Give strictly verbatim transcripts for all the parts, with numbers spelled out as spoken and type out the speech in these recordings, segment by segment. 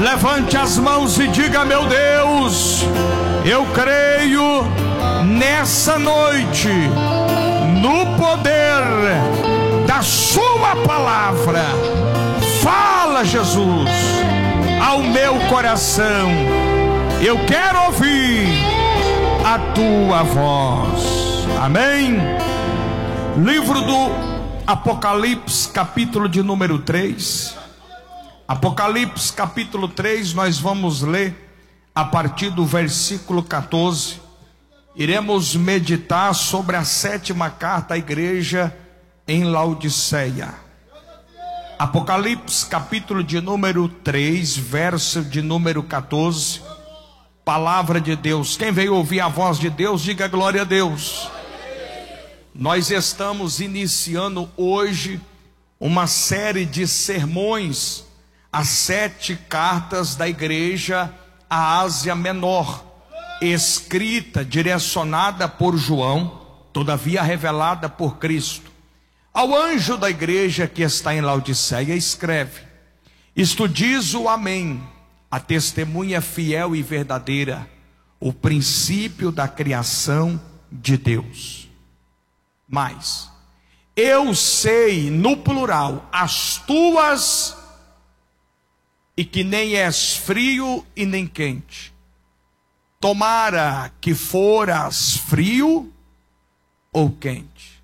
Levante as mãos e diga: meu Deus, eu creio nessa noite no poder da sua palavra. Fala, Jesus, ao meu coração. Eu quero ouvir a tua voz. Amém. Livro do Apocalipse, capítulo de número três. Apocalipse capítulo três, nós vamos ler a partir do versículo quatorze. Iremos meditar sobre a sétima carta à igreja em Laodiceia. Apocalipse capítulo de número três, verso de número quatorze. Palavra de Deus. Quem veio ouvir a voz de Deus, diga glória a Deus. Nós estamos iniciando hoje uma série de sermões, as sete cartas da igreja à Ásia Menor, escrita, direcionada por João, todavia revelada por Cristo. Ao anjo da igreja que está em Laodiceia escreve: isto diz o Amém, a testemunha fiel e verdadeira, o princípio da criação de Deus. Mas eu sei, no plural, as tuas, e que nem és frio e nem quente. Tomara que foras frio ou quente.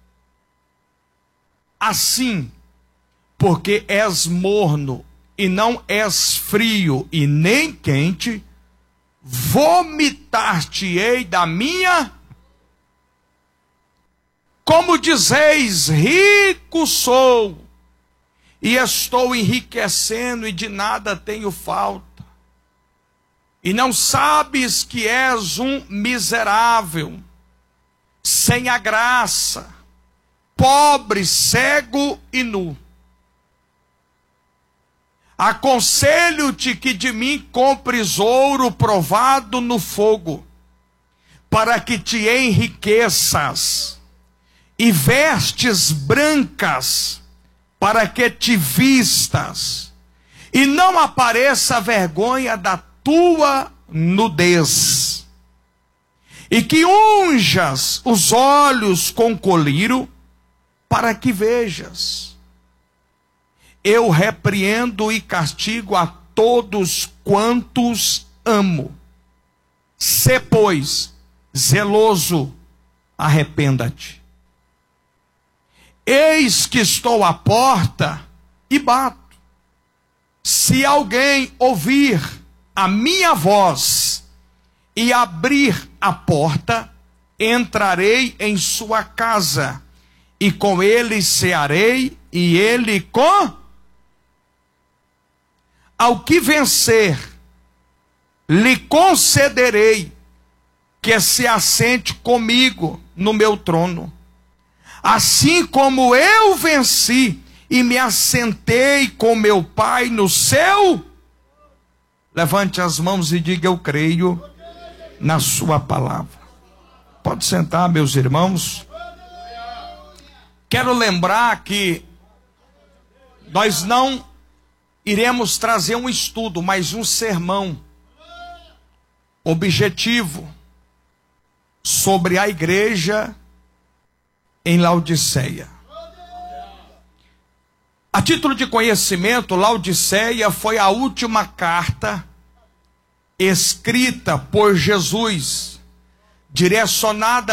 Assim, porque és morno e não és frio e nem quente, vomitar-te-ei da minha. Como dizeis, rico sou, e estou enriquecendo e de nada tenho falta, e não sabes que és um miserável, sem a graça, pobre, cego e nu. Aconselho-te que de mim compres ouro provado no fogo, para que te enriqueças, e vestes brancas, para que te vistas, e não apareça a vergonha da tua nudez, e que unjas os olhos com colírio, para que vejas. Eu repreendo e castigo a todos quantos amo. Sê, pois, zeloso, arrependa-te. Eis que estou à porta e bato. Se alguém ouvir a minha voz e abrir a porta, entrarei em sua casa, e com ele cearei, e ele com. Ao que vencer, lhe concederei que se assente comigo no meu trono, assim como eu venci e me assentei com meu Pai no céu. Levante as mãos e diga: eu creio na sua palavra. Pode sentar, meus irmãos. Quero lembrar que nós não iremos trazer um estudo, mas um sermão objetivo sobre a igreja em Laodiceia. A título de conhecimento, Laodiceia foi a última carta escrita por Jesus, direcionada